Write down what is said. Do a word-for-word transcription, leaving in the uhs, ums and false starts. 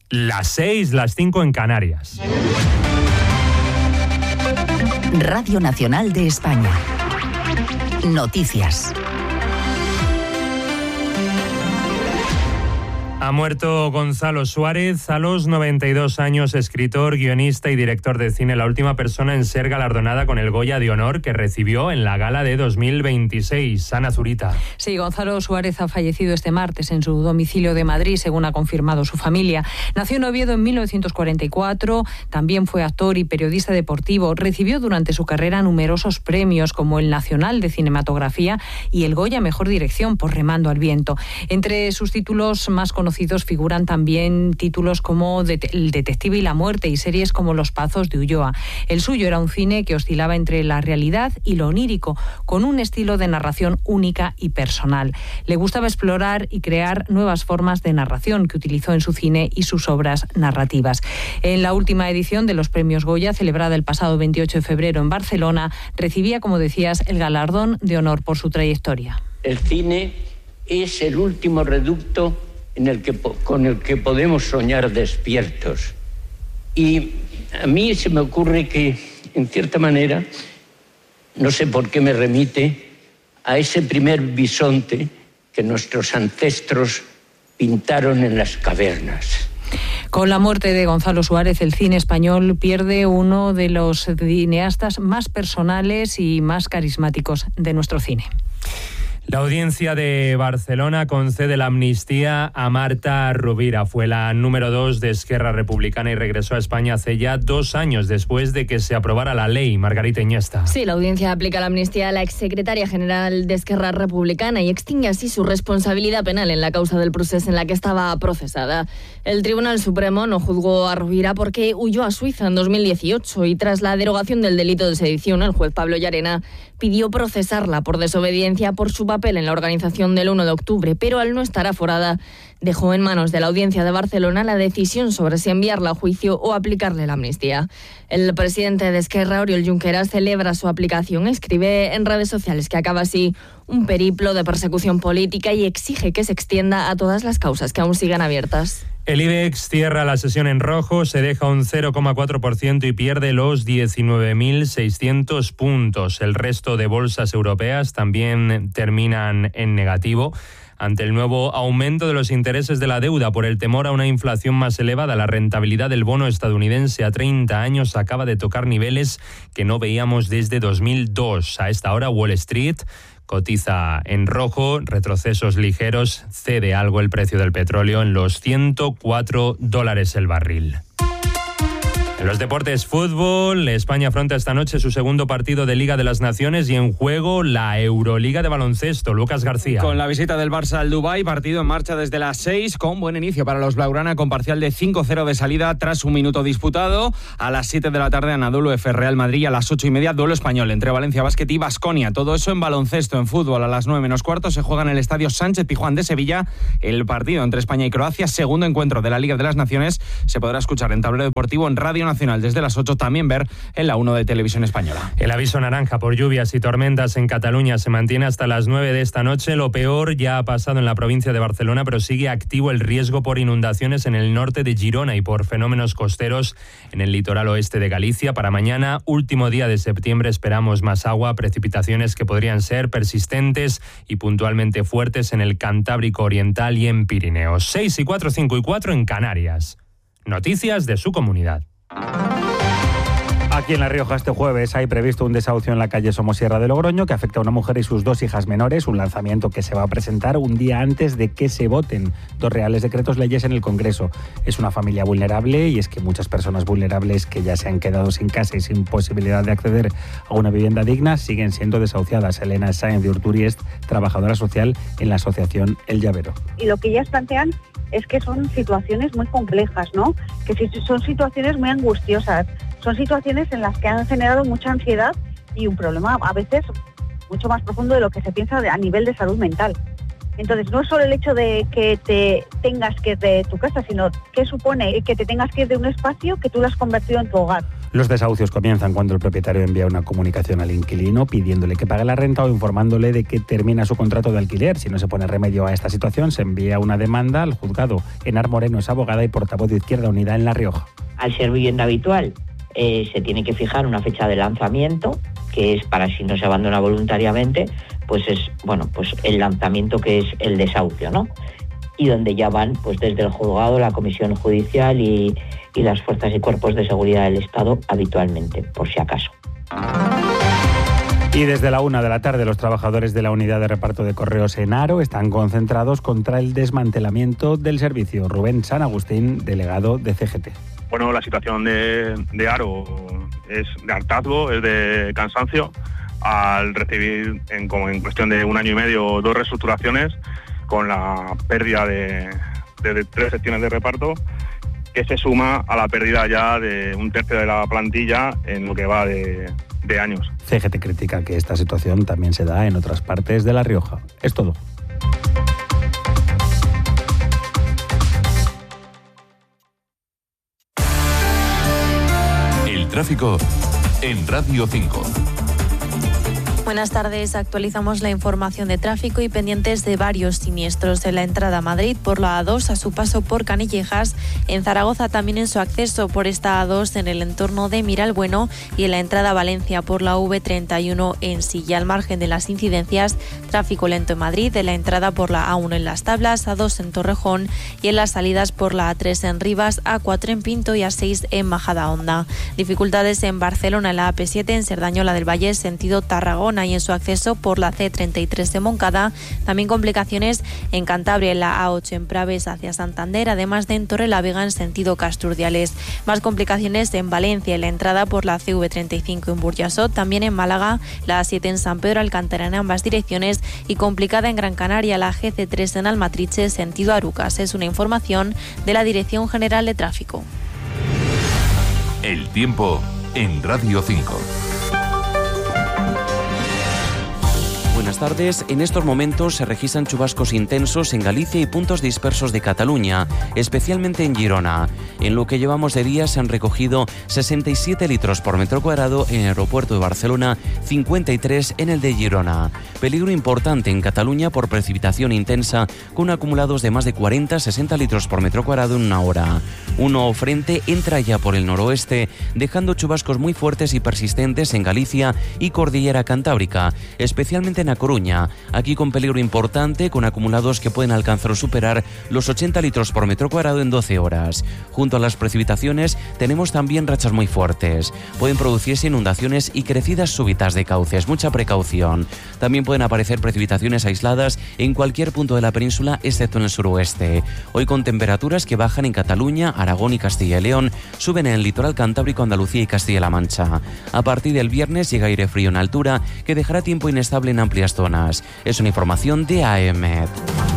Las seis, las cinco en Canarias. Radio Nacional de España. Noticias. Ha muerto Gonzalo Suárez a los noventa y dos años, escritor, guionista y director de cine, la última persona en ser galardonada con el Goya de Honor que recibió en la gala de dos mil veintiséis. Ana Zurita. Sí, Gonzalo Suárez ha fallecido este martes en su domicilio de Madrid, según ha confirmado su familia. Nació en Oviedo en mil novecientos cuarenta y cuatro, también fue actor y periodista deportivo. Recibió durante su carrera numerosos premios como el Nacional de Cinematografía y el Goya Mejor Dirección por Remando al Viento. Entre sus títulos más conocidos figuran también títulos como El Detective y la Muerte y series como Los Pazos de Ulloa. El suyo era un cine que oscilaba entre la realidad y lo onírico, con un estilo de narración única y personal. Le gustaba explorar y crear nuevas formas de narración que utilizó en su cine y sus obras narrativas. En la última edición de los Premios Goya, celebrada el pasado veintiocho de febrero en Barcelona, recibía, como decías, el galardón de honor por su trayectoria. El cine es el último reducto en el que, con el que podemos soñar despiertos. Y a mí se me ocurre que, en cierta manera, no sé por qué me remite a ese primer bisonte que nuestros ancestros pintaron en las cavernas. Con la muerte de Gonzalo Suárez, el cine español pierde uno de los cineastas más personales y más carismáticos de nuestro cine. La Audiencia de Barcelona concede la amnistía a Marta Rovira. Fue la número dos de Esquerra Republicana y regresó a España hace ya dos años después de que se aprobara la ley. Margarita Iniesta. Sí, la Audiencia aplica la amnistía a la exsecretaria general de Esquerra Republicana y extingue así su responsabilidad penal en la causa del procés en la que estaba procesada. El Tribunal Supremo no juzgó a Rovira porque huyó a Suiza en dos mil dieciocho y tras la derogación del delito de sedición, el juez Pablo Llarena pidió procesarla por desobediencia por su papel en la organización del uno de octubre, pero al no estar aforada, dejó en manos de la Audiencia de Barcelona la decisión sobre si enviarla a juicio o aplicarle la amnistía. El presidente de Esquerra, Oriol Junqueras, celebra su aplicación, escribe en redes sociales que acaba así un periplo de persecución política y exige que se extienda a todas las causas que aún sigan abiertas. El IBEX cierra la sesión en rojo, se deja un cero coma cuatro por ciento y pierde los diecinueve mil seiscientos puntos. El resto de bolsas europeas también terminan en negativo. Ante el nuevo aumento de los intereses de la deuda por el temor a una inflación más elevada, la rentabilidad del bono estadounidense a treinta años acaba de tocar niveles que no veíamos desde dos mil dos. A esta hora, Wall Street cotiza en rojo, retrocesos ligeros, cede algo el precio del petróleo en los ciento cuatro dólares el barril. En los deportes, fútbol, España afronta esta noche su segundo partido de Liga de las Naciones y en juego la Euroliga de baloncesto. Lucas García. Con la visita del Barça al Dubái, partido en marcha desde las seis, con buen inicio para los blaugrana, con parcial de cinco cero de salida tras un minuto disputado. A las siete de la tarde, Anadolu F. Real Madrid, a las ocho y media, duelo español entre Valencia Basket y Baskonia. Todo eso en baloncesto. En fútbol, a las nueve menos cuarto, se juega en el Estadio Sánchez Pizjuán de Sevilla el partido entre España y Croacia, segundo encuentro de la Liga de las Naciones. Se podrá escuchar en Tablero Deportivo, en Radio Nacional desde las ocho, también ver en la uno de Televisión Española. El aviso naranja por lluvias y tormentas en Cataluña se mantiene hasta las nueve de esta noche. Lo peor ya ha pasado en la provincia de Barcelona, pero sigue activo el riesgo por inundaciones en el norte de Girona y por fenómenos costeros en el litoral oeste de Galicia. Para mañana, último día de septiembre, esperamos más agua, precipitaciones que podrían ser persistentes y puntualmente fuertes en el Cantábrico Oriental y en Pirineos. seis y cuatro, cinco y cuatro en Canarias. Noticias de su comunidad. Aquí en La Rioja este jueves hay previsto un desahucio en la calle Somosierra de Logroño que afecta a una mujer y sus dos hijas menores, un lanzamiento que se va a presentar un día antes de que se voten dos reales decretos leyes en el Congreso. Es una familia vulnerable y es que muchas personas vulnerables que ya se han quedado sin casa y sin posibilidad de acceder a una vivienda digna siguen siendo desahuciadas. Elena Sáenz de Urturi es trabajadora social en la asociación El Llavero. Y lo que ellas plantean es que son situaciones muy complejas, ¿no? Que son situaciones muy angustiosas, son situaciones en las que han generado mucha ansiedad y un problema a veces mucho más profundo de lo que se piensa a nivel de salud mental. Entonces, no es solo el hecho de que te tengas que ir de tu casa, sino que supone que te tengas que ir de un espacio que tú lo has convertido en tu hogar. Los desahucios comienzan cuando el propietario envía una comunicación al inquilino pidiéndole que pague la renta o informándole de que termina su contrato de alquiler. Si no se pone remedio a esta situación, se envía una demanda al juzgado. Enar Moreno es abogada y portavoz de Izquierda Unida en La Rioja. Al ser vivienda habitual, eh, se tiene que fijar una fecha de lanzamiento, que es para si no se abandona voluntariamente, pues es bueno, pues el lanzamiento que es el desahucio, ¿no? Y donde ya van pues desde el juzgado, la comisión judicial y, y las fuerzas y cuerpos de seguridad del Estado habitualmente, por si acaso. Y desde la una de la tarde los trabajadores de la unidad de reparto de correos en Haro están concentrados contra el desmantelamiento del servicio. Rubén San Agustín, delegado de C G T. Bueno, la situación de, de Haro es de hartazgo, es de cansancio, al recibir en, como en cuestión de un año y medio dos reestructuraciones, con la pérdida de, de, de tres secciones de reparto, que se suma a la pérdida ya de un tercio de la plantilla en lo que va de, de años. C G T critica que esta situación también se da en otras partes de La Rioja. Es todo. El tráfico en Radio cinco. Buenas tardes, actualizamos la información de tráfico y pendientes de varios siniestros en la entrada a Madrid por la A dos a su paso por Canillejas, en Zaragoza también en su acceso por esta A dos en el entorno de Miralbueno y en la entrada a Valencia por la V treinta y uno en Silla. Al margen de las incidencias, tráfico lento en Madrid, en la entrada por la A uno en Las Tablas, A dos en Torrejón y en las salidas por la A tres en Rivas, A cuatro en Pinto y A seis en Majadahonda. Dificultades en Barcelona en la A P siete en Cerdañola del Valle, sentido Tarragona, y en su acceso por la C treinta y tres de Moncada. También complicaciones en Cantabria en la A ocho en Praves hacia Santander, además de en Torrelavega en sentido Casturdiales. Más complicaciones en Valencia en la entrada por la C V treinta y cinco en Burjasot, también en Málaga la A siete en San Pedro Alcántara en ambas direcciones y complicada en Gran Canaria la G C tres en Almatriche sentido Arucas. Es una información de la Dirección General de Tráfico. El tiempo en Radio cinco. Buenas tardes. En estos momentos se registran chubascos intensos en Galicia y puntos dispersos de Cataluña, especialmente en Girona. En lo que llevamos de día se han recogido sesenta y siete litros por metro cuadrado en el aeropuerto de Barcelona, cincuenta y tres en el de Girona. Peligro importante en Cataluña por precipitación intensa, con acumulados de más de cuarenta a sesenta litros por metro cuadrado en una hora. Un nuevo frente entra ya por el noroeste, dejando chubascos muy fuertes y persistentes en Galicia y Cordillera Cantábrica, especialmente en A Coruña, aquí con peligro importante, con acumulados que pueden alcanzar o superar los ochenta litros por metro cuadrado en doce horas. Junto a las precipitaciones tenemos también rachas muy fuertes. Pueden producirse inundaciones y crecidas súbitas de cauces, mucha precaución. También pueden aparecer precipitaciones aisladas en cualquier punto de la península, excepto en el suroeste. Hoy con temperaturas que bajan en Cataluña, Aragón y Castilla y León, suben en el litoral cantábrico, Andalucía y Castilla-La Mancha. A partir del viernes llega aire frío en altura que dejará tiempo inestable en amplias zonas. Es una información de A E M E T.